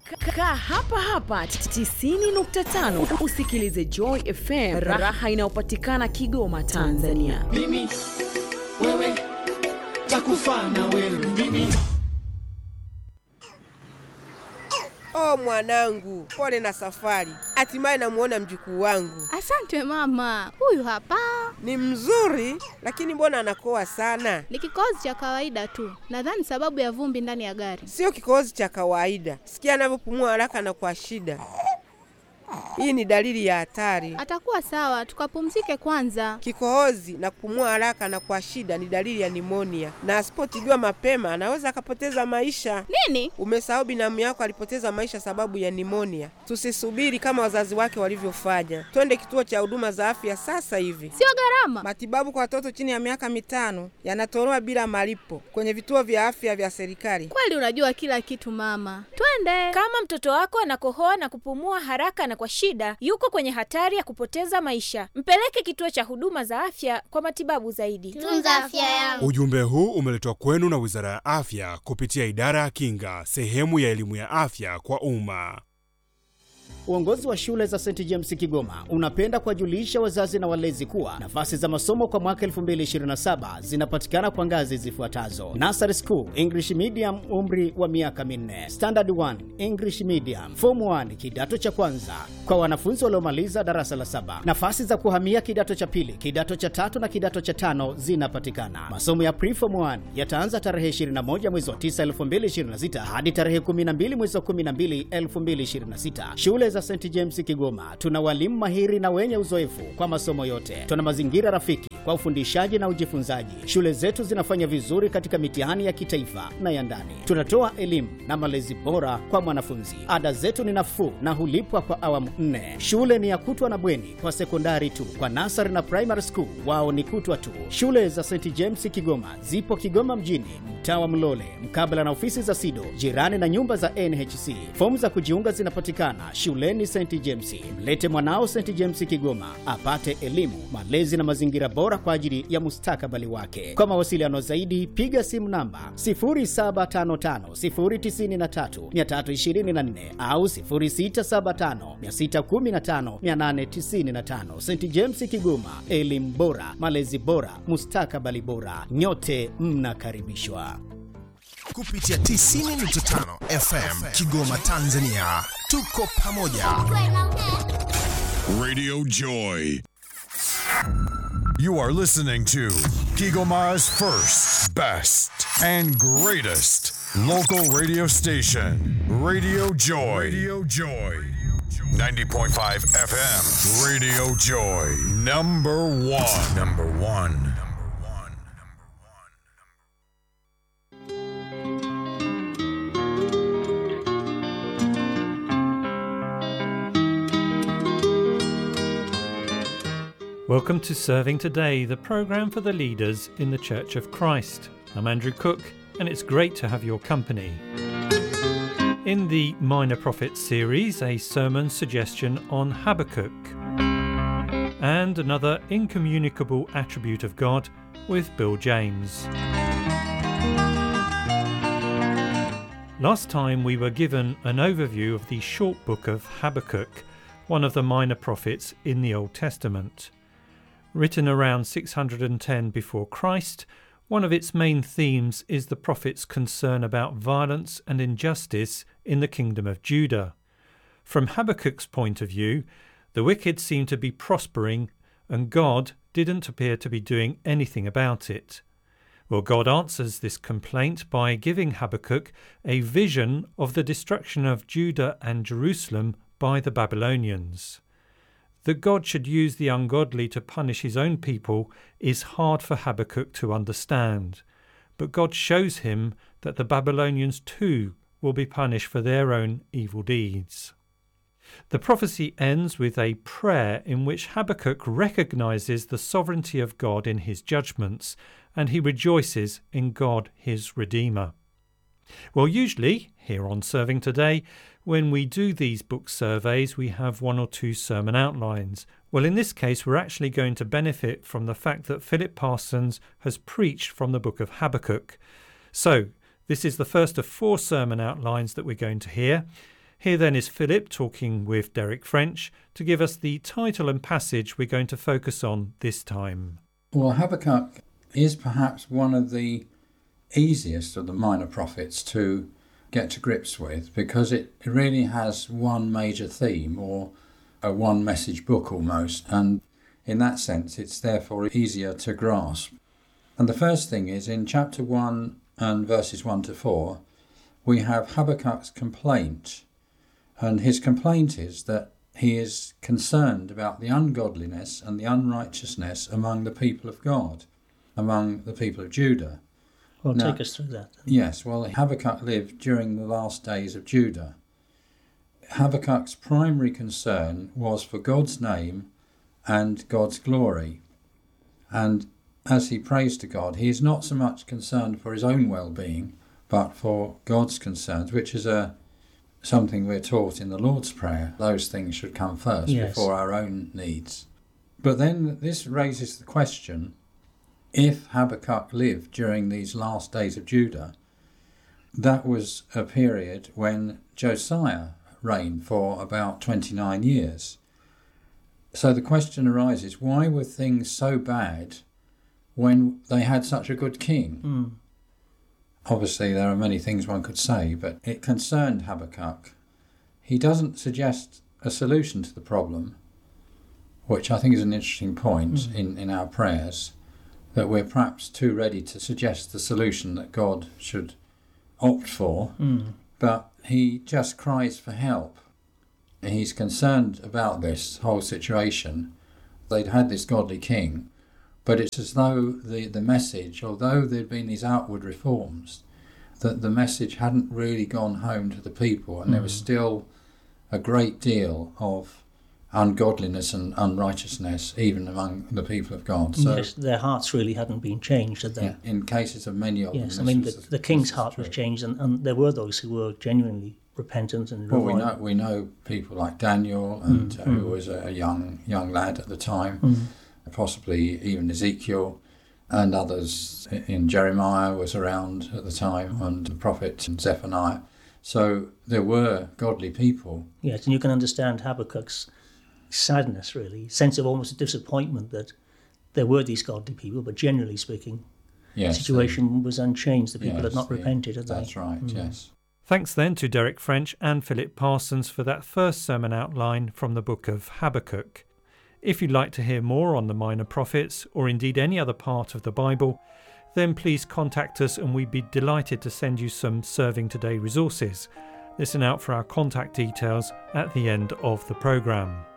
Kaa hapa hapa 90.5 usikilize Joy FM, raha inayopatikana Kigoma, Tanzania. Mimi wewe takufa na wewe mimi. Oh mwanangu, pole na safari. Hatimaye namuona mjukuu wangu. Asante mama, huyu hapa. Ni mzuri, lakini mbona anakoa sana? Ni kikohozi cha kawaida tu. Nadhani sababu ya vumbi ndani ya gari. Sio kikohozi cha kawaida. Sikia anavyopumua haraka na kwa shida. Hii ni dalili ya hatari. Atakuwa sawa, tukapumzike kwanza. Kikohozi na kupumua haraka na kwa shida ni dalili ya nimonia. Na asipotibiwa mapema anaweza akapoteza maisha. Nini? Umesahau binamu yako alipoteza maisha sababu ya nimonia. Tusisubiri kama wazazi wake walivyofanya. Twende kituo cha huduma za afya sasa hivi. Sio gharama. Matibabu kwa watoto chini ya miaka 5 yanatolewa bila malipo kwenye vituo vya afya vya serikali. Kweli unajua kila kitu mama. Twende. Kama mtoto wako anakohoa na kupumua haraka na kwa shida, yuko kwenye hatari ya kupoteza maisha. Mpeleke kituo cha huduma za afya kwa matibabu zaidi. Tunza afya yangu. Ujumbe huu umeletwa kwenu na Wizara ya Afya kupitia Idara ya Kinga, sehemu ya elimu ya afya kwa umma. Uongozi wa shule za St. James Kigoma unapenda kuwajulisha wazazi na walezi kuwa nafasi za masomo kwa mwaka 2027 zinapatikana kwa ngazi zifuatazo: Nursery School English Medium, umri wa miaka 4; Standard 1 English Medium; Form 1 kidato cha kwanza kwa wanafunzi waliomaliza darasa la 7. Nafasi za kuhamia kidato cha pili, kidato cha tatu na kidato cha 5 zinapatikana. Masomo ya Pre-Form 1 yataanza tarehe 21 mwezi wa 9 2026 hadi tarehe 12 mwezi wa 12 2026. Shule za St. James Kigoma tuna walimu mahiri na wenye uzoefu kwa masomo yote. Tuna mazingira rafiki kwa ufundishaji na ujifunzaji. Shule zetu zinafanya vizuri katika mitihani ya kitaifa na ya ndani. Tunatoa elimu na malezi bora kwa mwanafunzi. Ada zetu ni nafuu na hulipwa kwa awamu 4. Shule ni ya kutwa na bweni kwa sekondari tu. Kwa nursery na primary school wao ni kutwa tu. Shule za St. James Kigoma zipo Kigoma mjini, mtaa wa Mlole, mkabala na ofisi za SIDO, jirani na nyumba za NHC. Fomu za kujiunga zinapatikana shuleni St. James. Mlete mwanao St. James Kigoma apate elimu, malezi na mazingira bora kwa ajili ya mustakabali wake. Kwa mawasiliano zaidi piga simu namba 0755093324 au 0675615895. St. James Kigoma, elimu bora, malezi bora, mustakabali bora. Nyote mnakaribishwa. Kupitia 90.5 FM Kigoma, Tanzania. Tuko pamoja. Radio Joy. You are listening to Kigoma's first, best, and greatest local radio station. Radio Joy. Radio Joy. 90.5 FM. Radio Joy. Number one. Number one. Welcome to Serving Today, the programme for the leaders in the Church of Christ. I'm Andrew Cook, and it's great to have your company. In the Minor Prophets series, a sermon suggestion on Habakkuk, and another incommunicable attribute of God with Bill James. Last time we were given an overview of the short book of Habakkuk, one of the minor prophets in the Old Testament. Written around 610 before Christ, one of its main themes is the prophet's concern about violence and injustice in the kingdom of Judah. From Habakkuk's point of view, the wicked seem to be prospering and God didn't appear to be doing anything about it. Well, God answers this complaint by giving Habakkuk a vision of the destruction of Judah and Jerusalem by the Babylonians. That God should use the ungodly to punish his own people is hard for Habakkuk to understand, but God shows him that the Babylonians too will be punished for their own evil deeds. The prophecy ends with a prayer in which Habakkuk recognizes the sovereignty of God in his judgments, and he rejoices in God his Redeemer. Well, usually, here on Serving Today, when we do these book surveys, we have one or two sermon outlines. Well, in this case, we're actually going to benefit from the fact that Philip Parsons has preached from the book of Habakkuk. So, this is the first of 4 sermon outlines that we're going to hear. Here then is Philip talking with Derek French to give us the title and passage we're going to focus on this time. Well, Habakkuk is perhaps one of the easiest of the minor prophets to get to grips with, because it really has one major theme, or a one message book almost, and in that sense it's therefore easier to grasp. And the first thing is, in chapter 1 and verses 1 to 4, we have Habakkuk's complaint. And his complaint is that he is concerned about the ungodliness and the unrighteousness among the people of God, among the people of Judah. Well, now, take us through that. Yes, well, Habakkuk lived during the last days of Judah. Habakkuk's primary concern was for God's name and God's glory. And as he prays to God, he is not so much concerned for his own well-being, but for God's concerns, which is something we're taught in the Lord's Prayer. Those things should come first before our own needs. But then this raises the question, if Habakkuk lived during these last days of Judah, that was a period when Josiah reigned for about 29 years. So the question arises, why were things so bad when they had such a good king? Obviously, there are many things one could say, but it concerned Habakkuk. He doesn't suggest a solution to the problem, which I think is an interesting point in our prayers, that we're perhaps too ready to suggest the solution that God should opt for, but he just cries for help. He's concerned about this whole situation. They'd had this godly king, but it's as though the message, although there'd been these outward reforms, that the message hadn't really gone home to the people, and there was still a great deal of ungodliness and unrighteousness even among the people of God. So, yes, their hearts really hadn't been changed, had they? Yeah, in cases of many of them. Yes, I mean, the king's heart was changed, and there were those who were genuinely repentant and revived. Well, we know people like Daniel, and who was a young lad at the time, possibly even Ezekiel, and others in Jeremiah was around at the time, and the prophet Zephaniah. So there were godly people. Yes, and you can understand Habakkuk's sadness, really, sense of almost a disappointment that there were these godly people, but generally speaking, the situation was unchanged. The people had not repented, had they? That's right, yes. Thanks then to Derek French and Philip Parsons for that first sermon outline from the book of Habakkuk. If you'd like to hear more on the Minor Prophets, or indeed any other part of the Bible, then please contact us and we'd be delighted to send you some Serving Today resources. Listen out for our contact details at the end of the programme.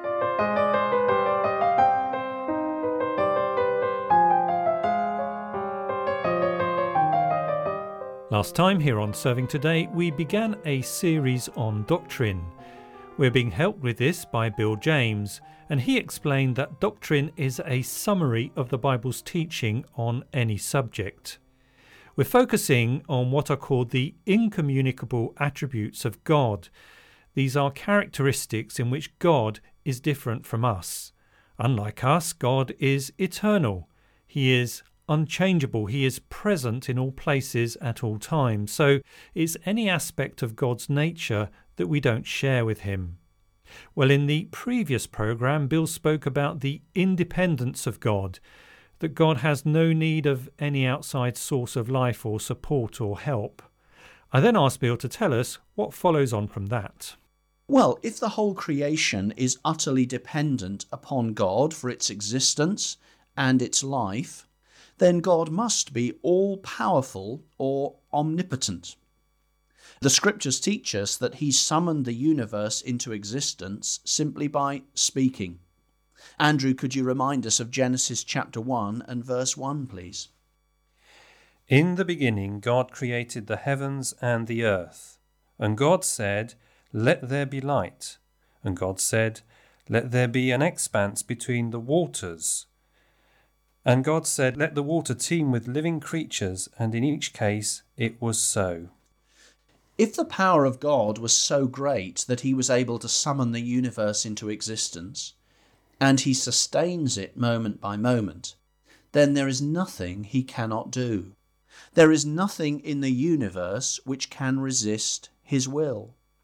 Last time here on Serving Today, we began a series on doctrine. We're being helped with this by Bill James, and he explained that doctrine is a summary of the Bible's teaching on any subject. We're focusing on what are called the incommunicable attributes of God. These are characteristics in which God is different from us. Unlike us, God is eternal. He is unchangeable. He is present in all places at all times. So it's any aspect of God's nature that we don't share with him. Well, in the previous programme, Bill spoke about the independence of God, that God has no need of any outside source of life or support or help. I then asked Bill to tell us what follows on from that. Well, if the whole creation is utterly dependent upon God for its existence and its life, then God must be all-powerful or omnipotent. The scriptures teach us that he summoned the universe into existence simply by speaking. Andrew, could you remind us of Genesis chapter 1 and verse 1, please? In the beginning God created the heavens and the earth. And God said, "Let there be light." And God said, "Let there be an expanse between the waters." And God said, "Let the water teem with living creatures," and in each case it was so. If the power of God was so great that he was able to summon the universe into existence, and he sustains it moment by moment, then there is nothing he cannot do. There is nothing in the universe which can resist his will.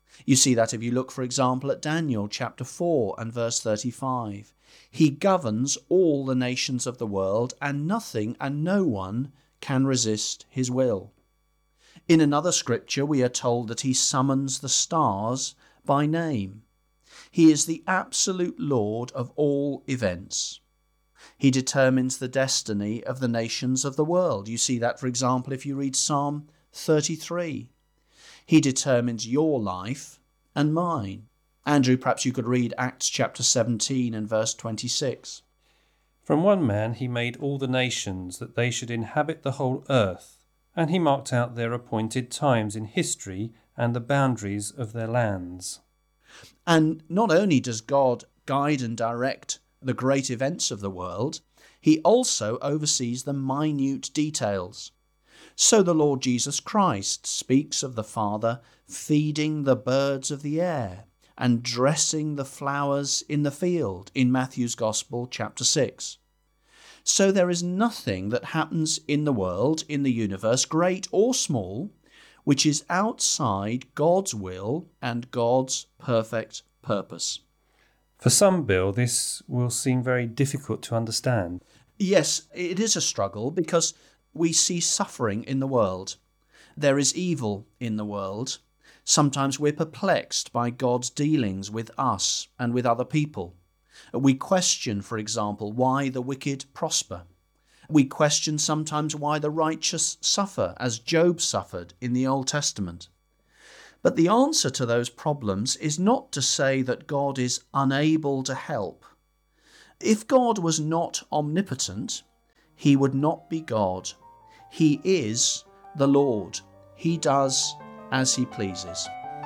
You see that if you look, for example, at Daniel chapter 4 and verse 35. He governs all the nations of the world, and nothing and no one can resist his will. In another scripture, we are told that he summons the stars by name. He is the absolute Lord of all events. He determines the destiny of the nations of the world. You see that, for example, if you read Psalm 33. He determines your life and mine. Andrew, perhaps you could read Acts chapter 17 and verse 26. From one man he made all the nations, that they should inhabit the whole earth, and he marked out their appointed times in history and the boundaries of their lands. And not only does God guide and direct the great events of the world, he also oversees the minute details. So the Lord Jesus Christ speaks of the Father feeding the birds of the air and dressing the flowers in the field in Matthew's Gospel, chapter 6. So there is nothing that happens in the world, in the universe, great or small, which is outside God's will and God's perfect purpose. For some, Bill, this will seem very difficult to understand. Yes, it is a struggle because we see suffering in the world. There is evil in the world. Sometimes we're perplexed by God's dealings with us and with other people. We question, for example, why the wicked prosper. We question sometimes why the righteous suffer, as Job suffered in the Old Testament. But the answer to those problems is not to say that God is unable to help. If God was not omnipotent, he would not be God. He is the Lord. He does as he pleases.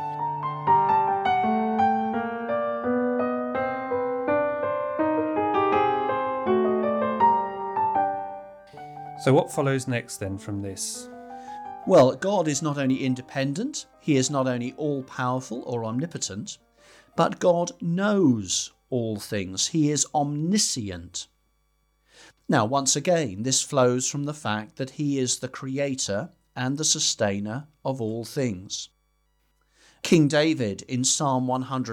So what follows next then from this? Well, God is not only independent, he is not only all-powerful or omnipotent, but God knows all things. He is omniscient. Now, once again, this flows from the fact that he is the creator and the sustainer of all things. King David in Psalm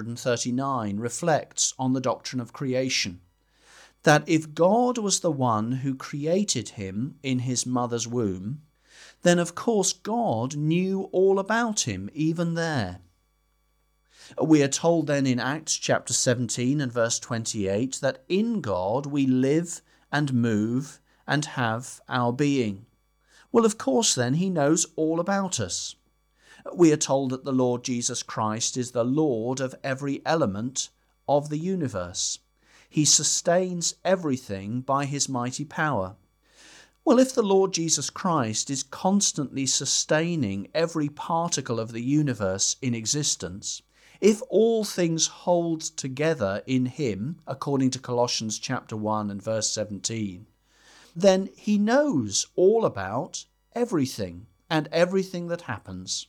139 reflects on the doctrine of creation, that if God was the one who created him in his mother's womb, then of course God knew all about him even there. We are told then in Acts chapter 17 and verse 28 that in God we live and move and have our being. Well, of course then he knows all about us. We are told that the Lord Jesus Christ is the Lord of every element of the universe. He sustains everything by his mighty power. Well, if the Lord Jesus Christ is constantly sustaining every particle of the universe in existence, if all things hold together in him, according to Colossians chapter 1 and verse 17, then he knows all about everything and everything that happens.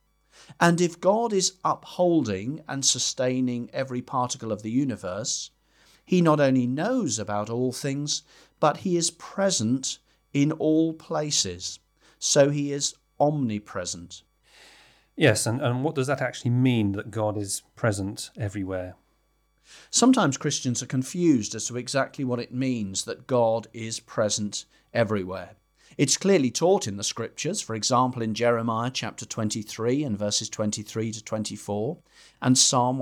And if God is upholding and sustaining every particle of the universe, he not only knows about all things, but he is present in all places. So he is omnipresent. Yes, and what does that actually mean, that God is present everywhere? Sometimes Christians are confused as to exactly what it means that God is present everywhere. It's clearly taught in the Scriptures, for example in Jeremiah chapter 23 and verses 23 to 24, and Psalm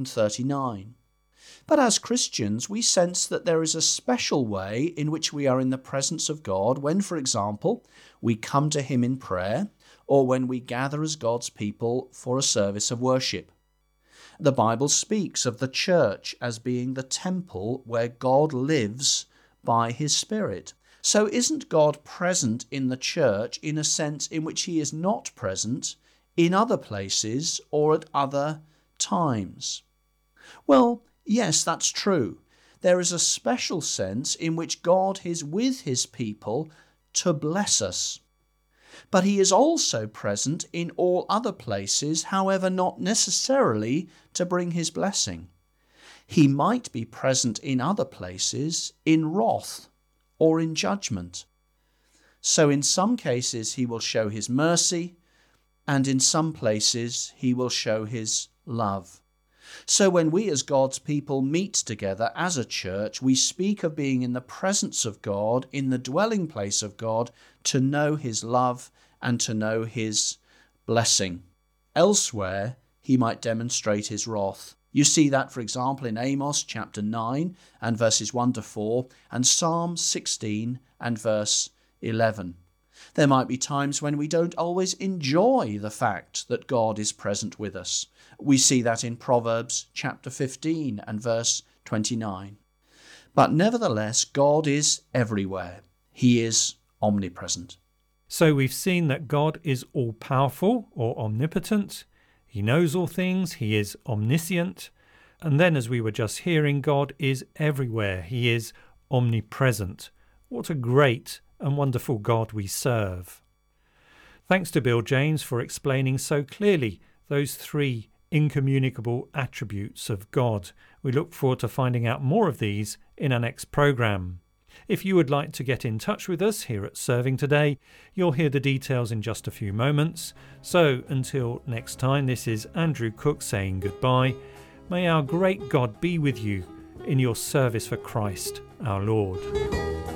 139. But as Christians, we sense that there is a special way in which we are in the presence of God when, for example, we come to him in prayer, or when we gather as God's people for a service of worship. The Bible speaks of the church as being the temple where God lives by his Spirit. So isn't God present in the church in a sense in which he is not present in other places or at other times? Well, yes, that's true. There is a special sense in which God is with his people to bless us. But he is also present in all other places, however, not necessarily to bring his blessing. He might be present in other places in wrath or in judgment. So in some cases he will show his mercy, and in some places he will show his love. So when we as God's people meet together as a church, we speak of being in the presence of God, in the dwelling place of God, to know his love and to know his blessing. Elsewhere, he might demonstrate his wrath. You see that, for example, in Amos chapter 9 and verses 1 to 4, and Psalm 16 and verse 11. There might be times when we don't always enjoy the fact that God is present with us. We see that in Proverbs chapter 15 and verse 29. But nevertheless, God is everywhere. He is omnipresent. So we've seen that God is all-powerful or omnipotent. He knows all things. He is omniscient. And then, as we were just hearing, God is everywhere. He is omnipresent. What a great and wonderful God we serve. Thanks to Bill James for explaining so clearly those three incommunicable attributes of God. We look forward to finding out more of these in our next programme. If you would like to get in touch with us here at Serving Today, you'll hear the details in just a few moments. So until next time, this is Andrew Cook saying goodbye. May our great God be with you in your service for Christ our Lord.